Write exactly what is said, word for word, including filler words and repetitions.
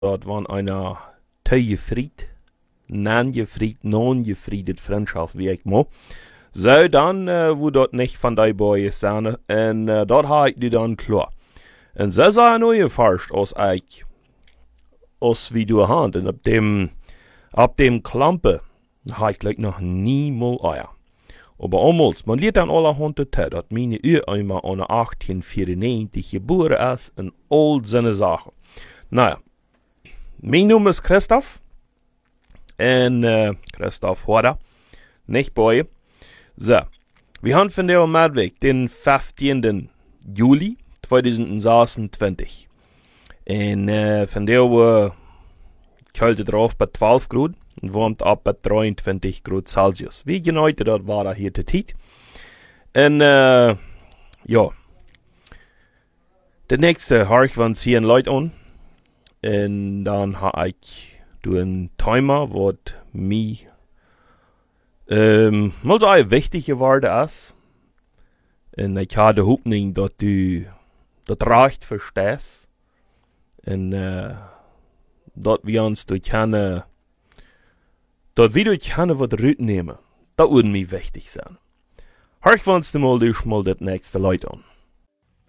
dat waren einer teugefried, nangefried, non-gefriedet Freundschaft, wie ich mo. So, dann, äh, wo dat nicht von die Boye sein, und äh, dat ha ich die dann klar. Und so sei nur gefarscht, als ich, als wie du hand, und ab dem, ab dem Klampe, ha ich gleich noch nie mal Eier. Aber einmal, man lernt dann alle Hunde tät, dat meine Ureimer an achtzehnhundertvierundneunzig geboren ist, und all seine Sachen. Naja, mein Name ist Christoph, und äh, Christoph Horder, nicht Boy. So, wir haben von der Madweg den fünfzehnten Juli zweitausendsechsundzwanzig. Und äh, von der war kälte drauf bei zwölf Grad und warmt ab bei dreiundzwanzig Grad Celsius. Wie genau das war da hier die Zeit. Und äh, ja, der nächste habe ich von zehn Leute an. Und dann habe ich einen Timer, was mir ähm, mal so ein wichtiger geworden ist. Und ich habe die Hoffnung, dass du das recht verstehst. Und äh, dass wir uns da können, dass wir da können was rübernehmen. Das würde mir wichtig sein. Hör ich uns mal durch mal das nächste Leute an.